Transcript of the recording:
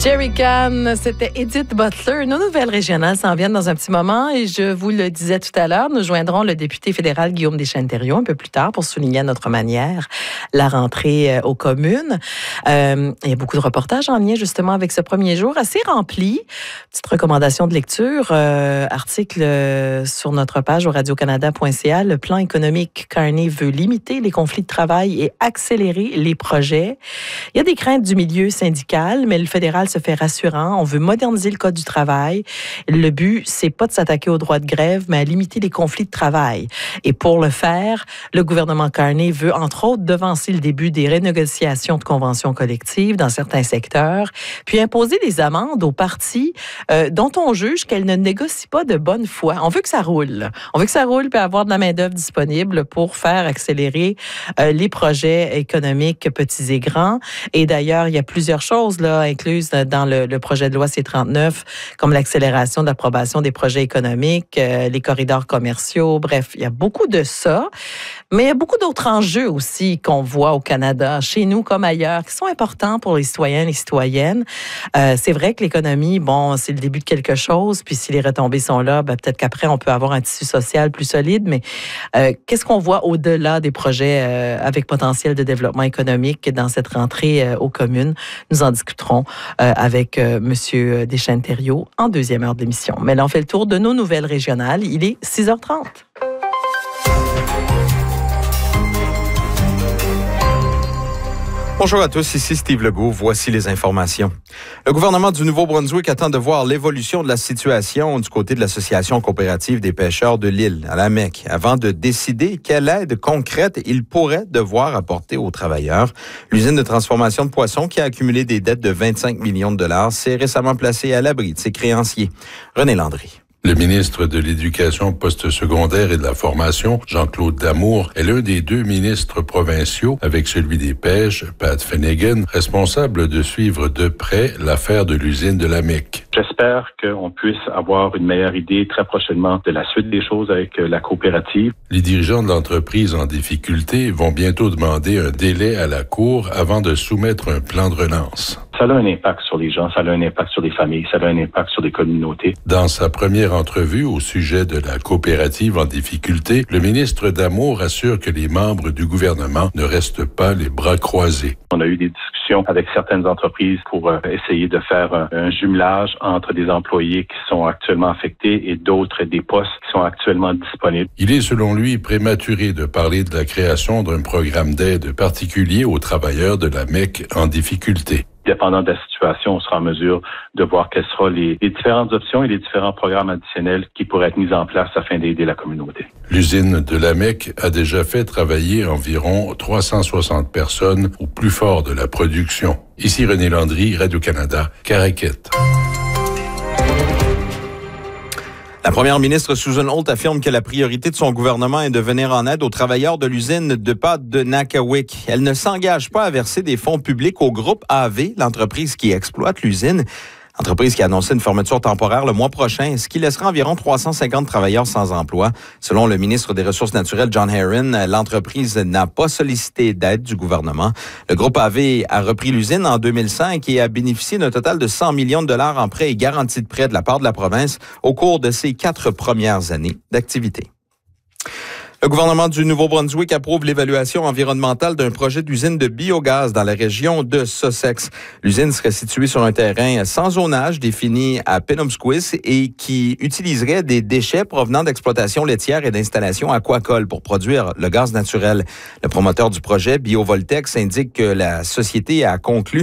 Jerry Can, c'était Edith Butler. Nos nouvelles régionales s'en viennent dans un petit moment et je vous le disais tout à l'heure, nous joindrons le député fédéral Guillaume Deschênes-Thériault un peu plus tard pour souligner à notre manière la rentrée aux communes. Il y a beaucoup de reportages en lien justement avec ce premier jour assez rempli. Petite recommandation de lecture, article sur notre page au radiocanada.ca. Le plan économique Carney veut limiter les conflits de travail et accélérer les projets. Il y a des craintes du milieu syndical, mais le fédéral se fait rassurant. On veut moderniser le code du travail. Le but, c'est pas de s'attaquer aux droits de grève, mais à limiter les conflits de travail. Et pour le faire, le gouvernement Carney veut, entre autres, devancer le début des renégociations de conventions collectives dans certains secteurs, puis imposer des amendes aux parties dont on juge qu'elles ne négocient pas de bonne foi. On veut que ça roule. On veut que ça roule puis avoir de la main-d'œuvre disponible pour faire accélérer les projets économiques petits et grands. Et d'ailleurs, il y a plusieurs choses là incluses dans le projet de loi C-39, comme l'accélération de l'approbation des projets économiques, les corridors commerciaux, bref, il y a beaucoup de ça. Mais il y a beaucoup d'autres enjeux aussi qu'on voit au Canada, chez nous comme ailleurs, qui sont importants pour les citoyens et les citoyennes. C'est vrai que l'économie, bon, c'est le début de quelque chose, puis si les retombées sont là, ben, peut-être qu'après, on peut avoir un tissu social plus solide, mais qu'est-ce qu'on voit au-delà des projets avec potentiel de développement économique dans cette rentrée aux communes? Nous en discuterons avec M. Deschênes-Thériault en deuxième heure d'émission. Mais là, on fait le tour de nos nouvelles régionales. Il est 6h30. Bonjour à tous, ici Steve Legault. Voici les informations. Le gouvernement du Nouveau-Brunswick attend de voir l'évolution de la situation du côté de l'Association coopérative des pêcheurs de l'île, à la Mecque, avant de décider quelle aide concrète il pourrait devoir apporter aux travailleurs. L'usine de transformation de poissons, qui a accumulé des dettes de 25 millions de dollars, s'est récemment placée à l'abri de ses créanciers. René Landry. Le ministre de l'Éducation postsecondaire et de la Formation, Jean-Claude Damour, est l'un des deux ministres provinciaux, avec celui des Pêches, Pat Finnegan, responsable de suivre de près l'affaire de l'usine de la Mecque. J'espère qu'on puisse avoir une meilleure idée très prochainement de la suite des choses avec la coopérative. Les dirigeants de l'entreprise en difficulté vont bientôt demander un délai à la Cour avant de soumettre un plan de relance. Ça a un impact sur les gens, ça a un impact sur les familles, ça a un impact sur les communautés. Dans sa première entrevue au sujet de la coopérative en difficulté, le ministre Damour assure que les membres du gouvernement ne restent pas les bras croisés. On a eu des discussions avec certaines entreprises pour essayer de faire un jumelage entre des employés qui sont actuellement affectés et d'autres, des postes qui sont actuellement disponibles. Il est selon lui prématuré de parler de la création d'un programme d'aide particulier aux travailleurs de la Mecque en difficulté. Dépendant de la situation, on sera en mesure de voir quelles seront les différentes options et les différents programmes additionnels qui pourraient être mis en place afin d'aider la communauté. L'usine de la Mecque a déjà fait travailler environ 360 personnes au plus fort de la production. Ici René Landry, Radio-Canada, Caraquette. La première ministre Susan Holt affirme que la priorité de son gouvernement est de venir en aide aux travailleurs de l'usine de pâtes de Nakawic. Elle ne s'engage pas à verser des fonds publics au groupe AV, l'entreprise qui exploite l'usine. Entreprise qui a annoncé une fermeture temporaire le mois prochain, ce qui laissera environ 350 travailleurs sans emploi. Selon le ministre des Ressources naturelles, John Herron, l'entreprise n'a pas sollicité d'aide du gouvernement. Le groupe AV a repris l'usine en 2005 et a bénéficié d'un total de 100 millions de dollars en prêts et garanties de prêts de la part de la province au cours de ses 4 premières années d'activité. Le gouvernement du Nouveau-Brunswick approuve l'évaluation environnementale d'un projet d'usine de biogaz dans la région de Sussex. L'usine serait située sur un terrain sans zonage défini à Penobsquis et qui utiliserait des déchets provenant d'exploitations laitières et d'installations aquacoles pour produire le gaz naturel. Le promoteur du projet, Biovoltex, indique que la société a conclu